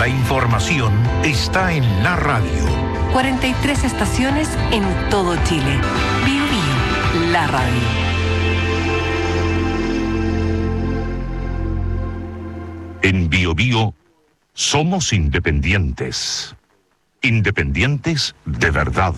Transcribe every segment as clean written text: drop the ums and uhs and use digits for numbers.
información está en la radio. 43 estaciones en todo Chile. Bio Bio, la radio. En Bio Bio somos independientes. Independientes de verdad.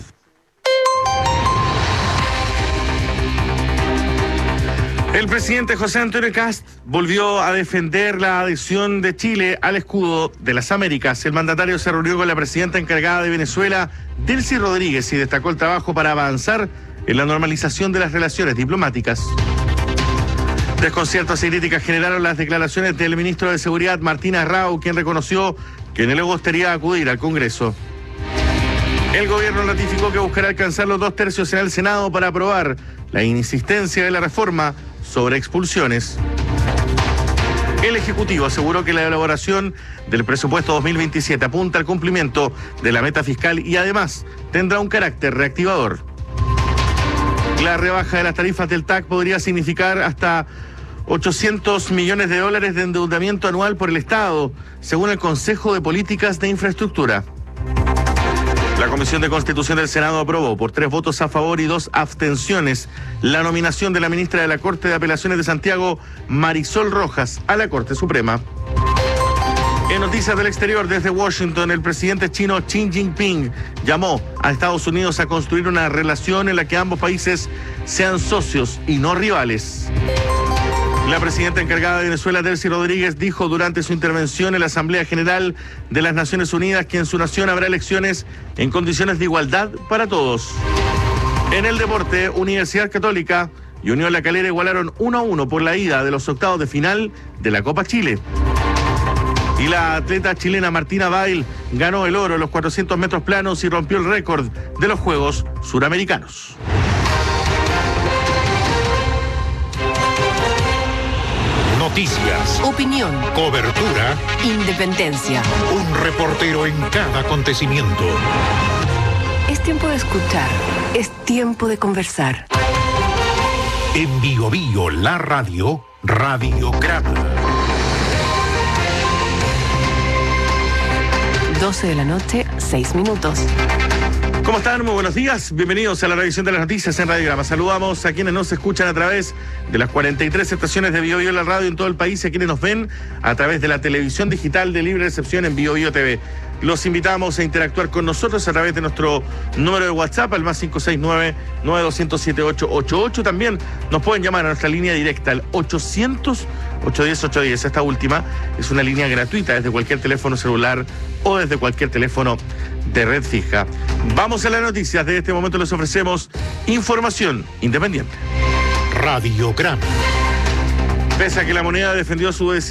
El presidente José Antonio Kast volvió a defender la adhesión de Chile al escudo de las Américas. El mandatario se reunió con la presidenta encargada de Venezuela, Delcy Rodríguez, y destacó el trabajo para avanzar en la normalización de las relaciones diplomáticas. Desconciertos y críticas generaron las declaraciones del ministro de Seguridad, Martín Arrau, quien reconoció que no le gustaría acudir al Congreso. El gobierno ratificó que buscará alcanzar los 2/3 en el Senado para aprobar la insistencia de la reforma sobre expulsiones. El Ejecutivo aseguró que la elaboración del presupuesto 2027 apunta al cumplimiento de la meta fiscal y además tendrá un carácter reactivador. La rebaja de las tarifas del TAC podría significar hasta $800 millones de endeudamiento anual por el Estado, según el Consejo de Políticas de Infraestructura. La Comisión de Constitución del Senado aprobó por 3 votos a favor y 2 abstenciones la nominación de la ministra de la Corte de Apelaciones de Santiago, Marisol Rojas, a la Corte Suprema. En noticias del exterior, desde Washington, el presidente chino Xi Jinping llamó a Estados Unidos a construir una relación en la que ambos países sean socios y no rivales. La presidenta encargada de Venezuela, Delcy Rodríguez, dijo durante su intervención en la Asamblea General de las Naciones Unidas que en su nación habrá elecciones en condiciones de igualdad para todos. En el deporte, Universidad Católica y Unión La Calera igualaron 1-1 por la ida de los octavos de final de la Copa Chile. Y la atleta chilena Martina Bail ganó el oro en los 400 metros planos y rompió el récord de los Juegos Suramericanos. Noticias, Opinión, cobertura, independencia. un reportero en cada acontecimiento. Es tiempo de escuchar. Es tiempo de conversar. En Bio Bio, la radio, Radiograma. 12 de la noche, 6 minutos. ¿Cómo están? Muy buenos días. Bienvenidos a la revisión de las noticias en Radiograma. Saludamos a quienes nos escuchan a través de las 43 estaciones de Bio Bio la radio en todo el país y a quienes nos ven a través de la televisión digital de libre recepción en Bio Bio TV. Los invitamos a interactuar con nosotros a través de nuestro número de WhatsApp, al más 569-9200-7888. También nos pueden llamar a nuestra línea directa al 800-810-810. Esta última es una línea gratuita desde cualquier teléfono celular o desde cualquier teléfono de red fija. Vamos a las noticias. De este momento les ofrecemos información independiente. Radiograma. Pese a que la moneda defendió su decisión